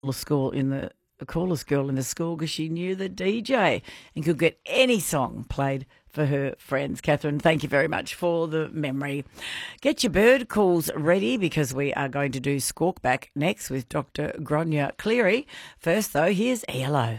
the coolest girl in the school because she knew the DJ and could get any song played for her friends. Catherine, thank you very much for the memory. Get your bird calls ready because we are going to do Squawk Back next with Dr. Gráinne Cleary. First, though, here's ELO.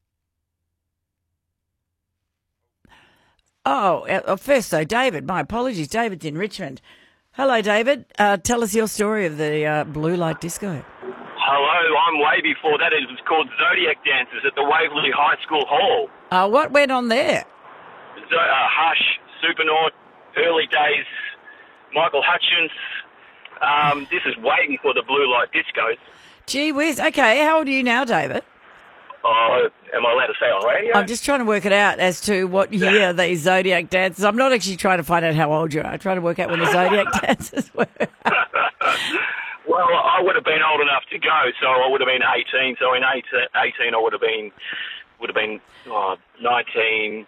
First, though, David. My apologies. David's in Richmond. Hello, David. Tell us your story of the Blue Light Disco. Hello, I'm way before that. It was called Zodiac Dances at the Waverley High School Hall. What went on there? Hush, Supernaut, early days, Michael Hutchins. This is way before the Blue Light Discos. Gee whiz. Okay, how old are you now, David? Am I allowed to say on radio? I'm just trying to work it out as to what year these Zodiac dances. I'm not actually trying to find out how old you are. I'm trying to work out when the Zodiac dances were. Well, I would have been old enough to go, so I would have been 18. So in 18, I would have been 1979.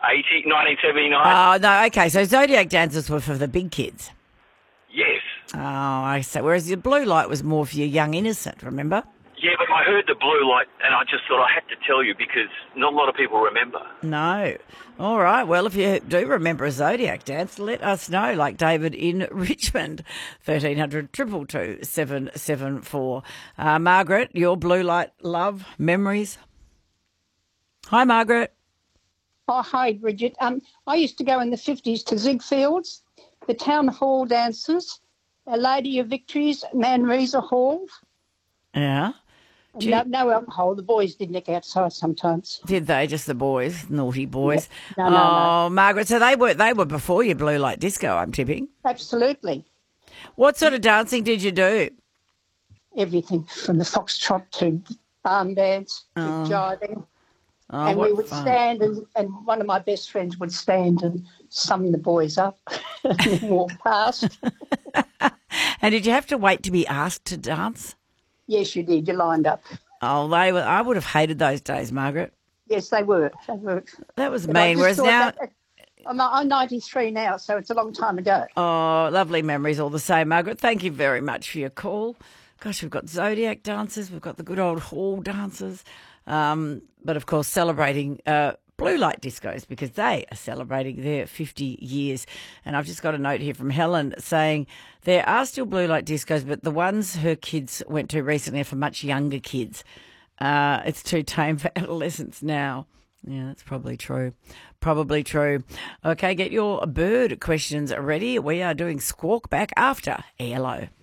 Oh, no, okay. So Zodiac dances were for the big kids. Yes. Oh, I see. Whereas your Blue Light was more for your young innocent, remember? Yeah, but I heard the Blue Light, and I just thought I had to tell you because not a lot of people remember. No. All right. Well, if you do remember a Zodiac dance, let us know, like David in Richmond, 1300 222 774. Margaret, your Blue Light love memories? Hi, Margaret. Oh, hi, Bridget. I used to go in the 50s to Ziegfeld's, the Town Hall dances, Lady of Victories, Manresa Hall. Yeah. No alcohol. The boys did nick outside sometimes. Did they? Just the boys, naughty boys. Yeah. No. Margaret. So they were before your Blue Light Disco, I'm tipping. Absolutely. What sort of dancing did you do? Everything from the foxtrot to barn dance to jiving. And we would stand, and one of my best friends would stand and sum the boys up and then walk past. And did you have to wait to be asked to dance? Yes, you did. You lined up. Oh, they were. I would have hated those days, Margaret. Yes, they were. That was mean. Whereas now, I'm 93 now, so it's a long time ago. Oh, lovely memories all the same, Margaret. Thank you very much for your call. Gosh, we've got Zodiac dances. We've got the good old hall dances. But, of course, celebrating Blue Light Discos because they are celebrating their 50 years. And I've just got a note here from Helen saying there are still Blue Light Discos, but the ones her kids went to recently are for much younger kids. It's too tame for adolescents now. Yeah, that's probably true. Probably true. Okay, get your bird questions ready. We are doing Squawk Back after ELO.